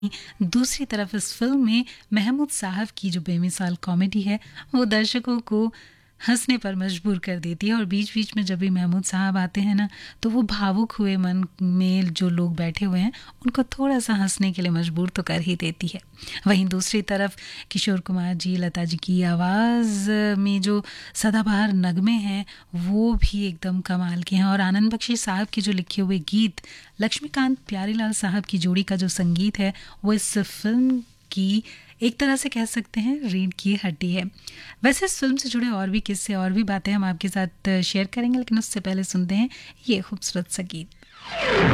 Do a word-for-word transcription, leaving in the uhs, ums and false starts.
दूसरी तरफ इस फ़िल्म में महमूद साहब की जो बेमिसाल कॉमेडी है वो दर्शकों को हंसने पर मजबूर कर देती है। और बीच बीच में जब भी महमूद साहब आते हैं ना, तो वो भावुक हुए मन में जो लोग बैठे हुए हैं उनको थोड़ा सा हंसने के लिए मजबूर तो कर ही देती है। वहीं दूसरी तरफ किशोर कुमार जी, लता जी की आवाज़ में जो सदाबहार नगमे हैं वो भी एकदम कमाल के हैं। और आनंद बख्शी साहब के जो लिखे हुए गीत, लक्ष्मीकांत प्यारीलाल साहब की जोड़ी का जो संगीत है वो इस फिल्म की एक तरह से कह सकते हैं रीढ़ की हड्डी है। वैसे इस फिल्म से जुड़े और भी किस्से और भी बातें हम आपके साथ शेयर करेंगे, लेकिन उससे पहले सुनते हैं ये खूबसूरत सा गीत।